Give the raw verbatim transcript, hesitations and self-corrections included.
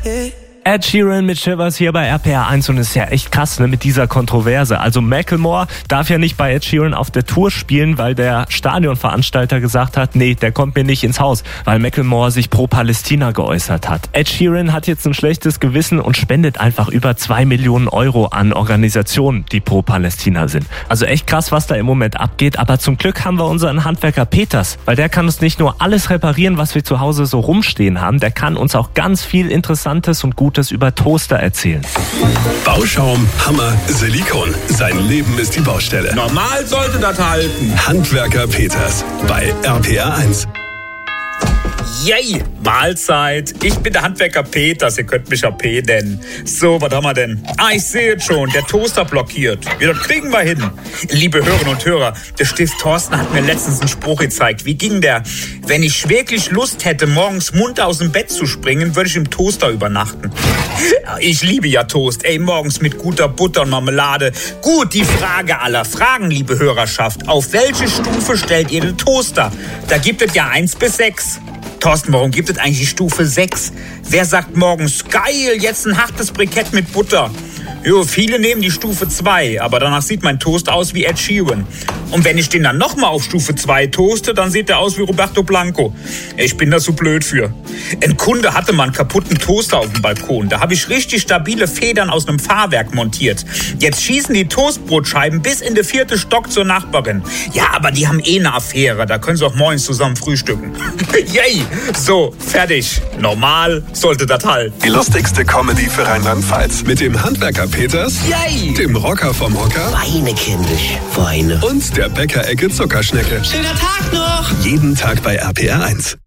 Ed Sheeran mit Shivers hier bei R P R eins und ist ja echt krass, ne, mit dieser Kontroverse. Also Macklemore darf ja nicht bei Ed Sheeran auf der Tour spielen, weil der Stadionveranstalter gesagt hat, nee, der kommt mir nicht ins Haus, weil Macklemore sich pro Palästina geäußert hat. Ed Sheeran hat jetzt ein schlechtes Gewissen und spendet einfach über zwei Millionen Euro an Organisationen, die pro Palästina sind. Also echt krass, was da im Moment abgeht, aber zum Glück haben wir unseren Handwerker Peters, weil der kann uns nicht nur alles reparieren, was wir zu Hause so rumstehen haben, der kann uns auch ganz viel Interessantes und Gutes über Toaster erzählen. Bauschaum, Hammer, Silikon. Sein Leben ist die Baustelle. Normal sollte das halten. Handwerker Peters bei R P R eins. Yay, Mahlzeit. Ich bin der Handwerker Peters, ihr könnt mich ja P nennen. So, was haben wir denn? Ah, ich sehe es schon, der Toaster blockiert. Ja, das kriegen wir hin. Liebe Hörerinnen und Hörer, der Stift Thorsten hat mir letztens einen Spruch gezeigt. Wie ging der? Wenn ich wirklich Lust hätte, morgens munter aus dem Bett zu springen, würde ich im Toaster übernachten. Ich liebe ja Toast. Ey, morgens mit guter Butter und Marmelade. Gut, die Frage aller Fragen, liebe Hörerschaft. Auf welche Stufe stellt ihr den Toaster? Da gibt es ja eins bis sechs. Thorsten, warum gibt es eigentlich die Stufe sechs? Wer sagt morgens, geil, jetzt ein hartes Brikett mit Butter? Jo, viele nehmen die Stufe zwei, aber danach sieht mein Toast aus wie Ed Sheeran. Und wenn ich den dann nochmal auf Stufe zwei toaste, dann sieht er aus wie Roberto Blanco. Ich bin da so blöd für. Ein Kunde hatte mal einen kaputten Toaster auf dem Balkon. Da habe ich richtig stabile Federn aus einem Fahrwerk montiert. Jetzt schießen die Toastbrotscheiben bis in den vierten Stock zur Nachbarin. Ja, aber die haben eh eine Affäre. Da können sie auch morgens zusammen frühstücken. Yay! So, fertig. Normal sollte das halt. Die lustigste Comedy für Rheinland-Pfalz. Mit dem Handwerker Peters, Yay! Dem Rocker vom Hocker Weine, kindisch, Weine. und der Bäckerecke Zuckerschnecke. Schöner Tag noch! Jeden Tag bei R P R eins.